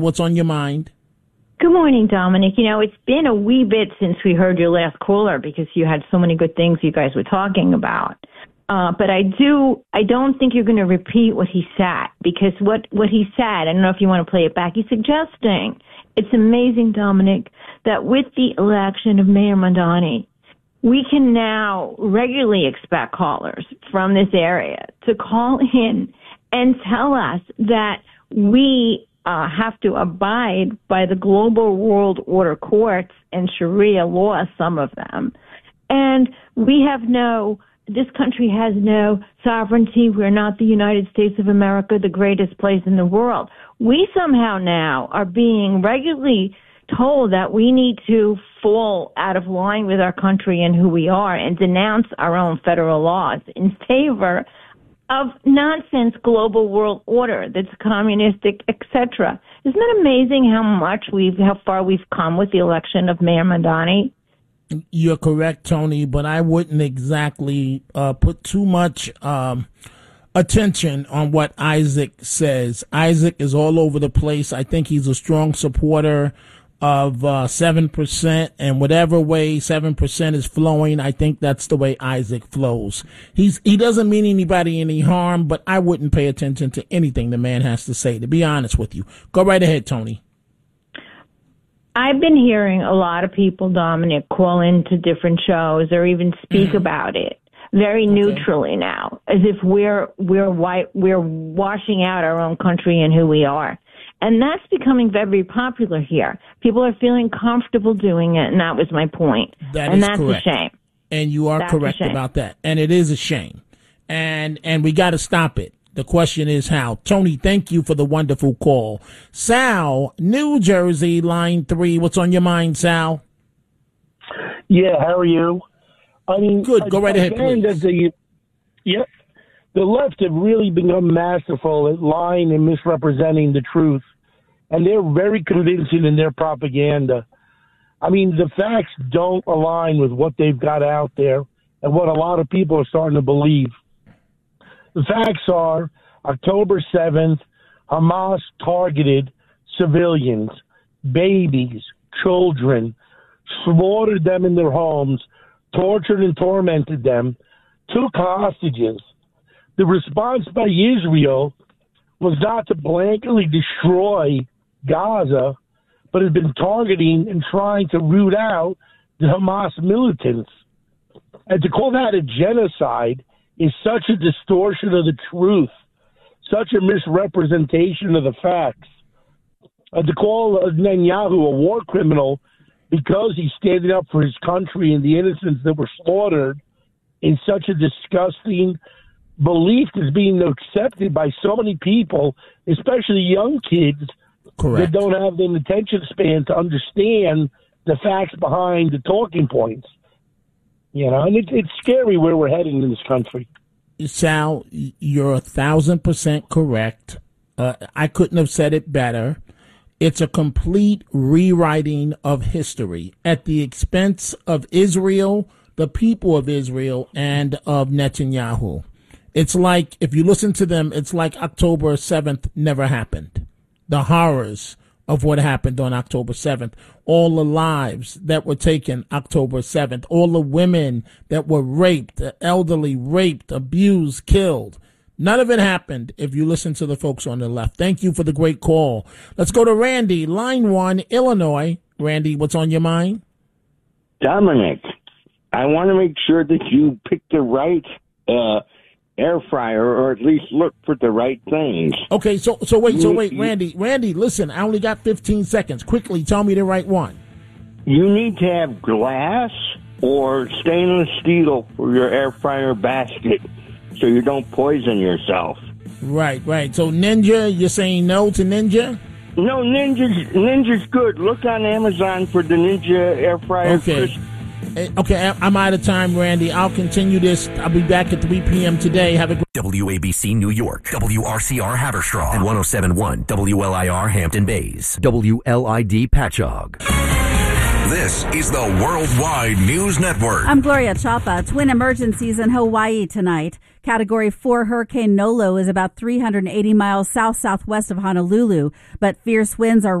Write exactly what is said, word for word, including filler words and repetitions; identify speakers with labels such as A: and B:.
A: What's on your mind?
B: Good morning, Dominic. You know, it's been a wee bit since we heard your last caller because you had so many good things you guys were talking about. Uh, but I do, I don't think you're going to repeat what he said because what, what he said, I don't know if you want to play it back, he's suggesting, it's amazing, Dominic, that with the election of Mayor Mamdani, we can now regularly expect callers from this area to call in and tell us that we uh, have to abide by the global world order courts and Sharia law, some of them. And we have no, this country has no sovereignty. We're not the United States of America, the greatest place in the world. We somehow now are being regularly told that we need to fall out of line with our country and who we are and denounce our own federal laws in favor of nonsense global world order that's communistic, et cetera. Isn't it amazing how much we've, how far we've come with the election of Mayor Mamdani?
A: You're correct, Tony, but I wouldn't exactly uh, put too much um, attention on what Isaac says. Isaac is all over the place. I think he's a strong supporter of uh, seven percent, and whatever way seven percent is flowing, I think that's the way Isaac flows. He's He doesn't mean anybody any harm, but I wouldn't pay attention to anything the man has to say, to be honest with you. Go right ahead, Tony.
B: I've been hearing a lot of people, Dominic, call into different shows or even speak mm-hmm. about it very okay. neutrally now, as if we're we're white, we're washing out our own country and who we are. And that's becoming very popular here. People are feeling comfortable doing it, and that was my point.
A: That
B: and
A: is
B: that's
A: correct.
B: a shame.
A: And you are
B: that's
A: correct about that. And it is a shame. And and we got to stop it. The question is how. Tony, thank you for the wonderful call. Sal, New Jersey, line three. What's on your mind, Sal?
C: Yeah, how are you? I mean,
A: good. Go right ahead, please.
C: That the, yeah, the left have really become masterful at lying and misrepresenting the truth, and they're very convincing in their propaganda. I mean, the facts don't align with what they've got out there and what a lot of people are starting to believe. The facts are October seventh, Hamas targeted civilians, babies, children, slaughtered them in their homes, tortured and tormented them, took hostages. The response by Israel was not to blankly destroy Gaza, but has been targeting and trying to root out the Hamas militants. And to call that a genocide is such a distortion of the truth, such a misrepresentation of the facts. Uh, to call Netanyahu a war criminal because he's standing up for his country and the innocents that were slaughtered is such a disgusting belief that's being accepted by so many people, especially young kids
A: Correct.
C: that don't have the attention span to understand the facts behind the talking points. You know, and it, it's scary where we're heading in this country.
A: Sal, you're a thousand percent correct. Uh, I couldn't have said it better. It's a complete rewriting of history at the expense of Israel, the people of Israel, and of Netanyahu. It's like, if you listen to them, it's like October seventh never happened. The horrors of what happened on October seventh, all the lives that were taken October seventh, all the women that were raped, the elderly raped, abused, killed. None of it happened if you listen to the folks on the left. Thank you for the great call. Let's go to Randy, line one, Illinois. Randy, what's on your mind?
D: Dominic, I want to make sure that you pick the right uh, air fryer, or at least look for the right things.
A: Okay, so so wait, so wait, Randy, Randy, listen, I only got fifteen seconds. Quickly, tell me the right one.
D: You need to have glass or stainless steel for your air fryer basket so you don't poison yourself.
A: Right, right. So Ninja, you're saying no to Ninja?
D: No, Ninja's, Ninja's good. Look on Amazon for the Ninja air fryer.
A: Okay.
D: Chris.
A: Okay, I'm out of time, Randy. I'll continue this. I'll be back at three p.m. today. Have a great
E: W A B C New York, W R C R Haverstraw, and one oh seven point one W L I R Hampton Bays, W L I D Patchogue. This is the Worldwide News Network.
F: I'm Gloria Chapa. Twin emergencies in Hawaii tonight. Category four Hurricane Nolo is about three hundred eighty miles south-southwest of Honolulu, but fierce winds are